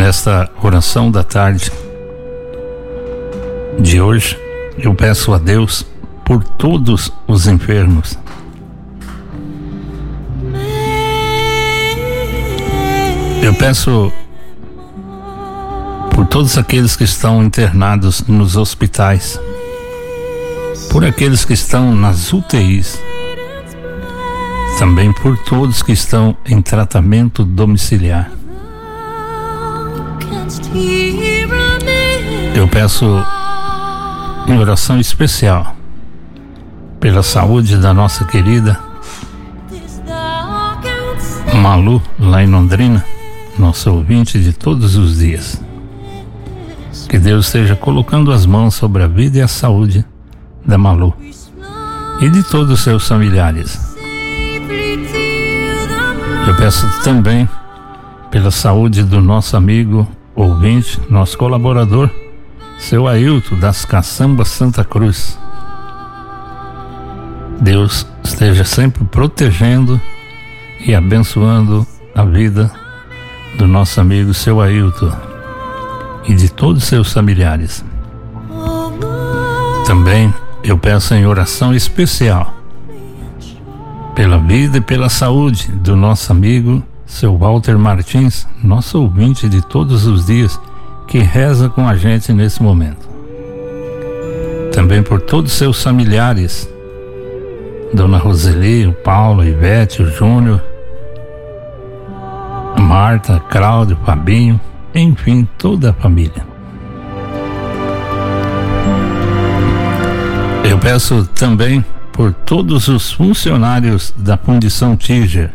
Nesta oração da tarde de hoje, eu peço a Deus por todos os enfermos. Eu peço por todos aqueles que estão internados nos hospitais, por aqueles que estão nas UTIs, também por todos que estão em tratamento domiciliar. Eu peço em oração especial pela saúde da nossa querida Malu, lá em Londrina, nossa ouvinte de todos os dias. Que Deus esteja colocando as mãos sobre a vida e a saúde da Malu e de todos os seus familiares. Eu peço também pela saúde do nosso amigo ouvinte, nosso colaborador, seu Ailton, das Caçambas Santa Cruz. Deus esteja sempre protegendo e abençoando a vida do nosso amigo seu Ailton e de todos os seus familiares. Também eu peço em oração especial pela vida e pela saúde do nosso amigo seu Walter Martins, nosso ouvinte de todos os dias, que reza com a gente nesse momento. Também por todos os seus familiares, Dona Roseli, o Paulo, a Ivete, o Júnior, a Marta, Cláudio, Fabinho, enfim, toda a família. Eu peço também por todos os funcionários da Fundição Tiger,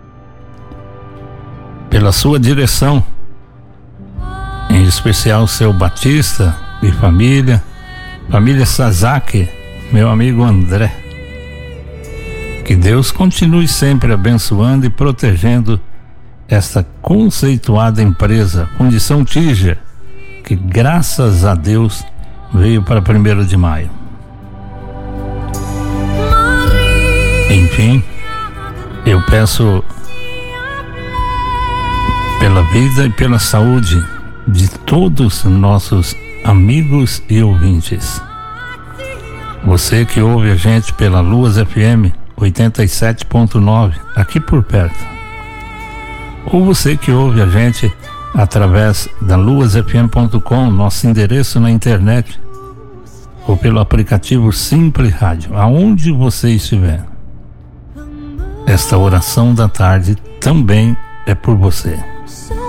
pela sua direção, em especial seu Batista e família Sazaki, meu amigo André. Que Deus continue sempre abençoando e protegendo esta conceituada empresa, Fundição Tiger, que graças a Deus veio para 1º de maio. Enfim, eu peço pela vida e pela saúde de todos nossos amigos e ouvintes. Você que ouve a gente pela Luas FM 87.9, aqui por perto. Ou você que ouve a gente através da luasfm.com, nosso endereço na internet, ou pelo aplicativo Simples Rádio, aonde você estiver. Esta oração da tarde também é por você.